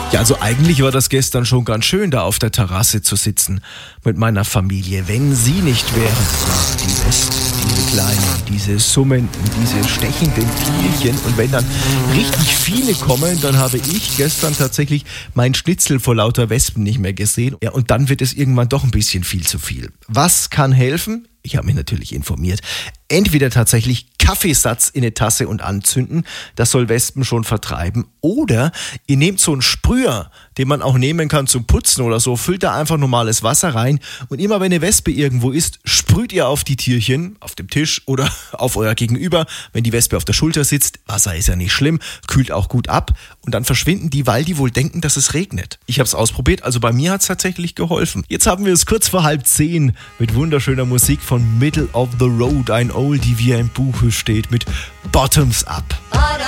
Ja, also eigentlich war das gestern schon ganz schön, da auf der Terrasse zu sitzen mit meiner Familie, wenn sie nicht wären. Ja, die Wespen, diese kleinen, diese summenden, diese stechenden Tierchen. Und wenn dann richtig viele kommen, dann habe ich gestern tatsächlich mein Schnitzel vor lauter Wespen nicht mehr gesehen. Ja, und dann wird es irgendwann doch ein bisschen viel zu viel. Was kann helfen? Ich habe mich natürlich informiert. Entweder tatsächlich Kaffeesatz in eine Tasse und anzünden, das soll Wespen schon vertreiben. Oder ihr nehmt so einen Sprüher, den man auch nehmen kann zum Putzen oder so, füllt da einfach normales Wasser rein und immer wenn eine Wespe irgendwo ist, sprüht ihr auf die Tierchen, auf dem Tisch oder auf euer Gegenüber. Wenn die Wespe auf der Schulter sitzt, Wasser ist ja nicht schlimm, kühlt auch gut ab und dann verschwinden die, weil die wohl denken, dass es regnet. Ich habe es ausprobiert, also bei mir hat es tatsächlich geholfen. Jetzt haben wir es kurz vor 9:30 mit wunderschöner Musik von Middle of the Road, ein Oldie, wie er im Buche steht, mit Bottoms Up.